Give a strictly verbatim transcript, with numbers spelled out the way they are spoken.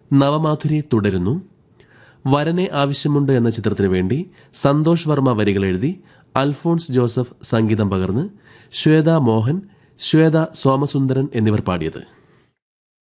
നവമാധുരി തുടരുന്നു. വരനെ ആവശ്യമുണ്ട് എന്ന ചിത്രത്തിനു വേണ്ടി സന്തോഷ് വർമ്മ വരികൾ എഴുതി അൽഫോൺസ് ജോസഫ് സംഗീതം പകർന്ന് ശ്വേത മോഹൻ, ശ്വേത സോമസുന്ദരൻ എന്നിവർ പാടിയത്.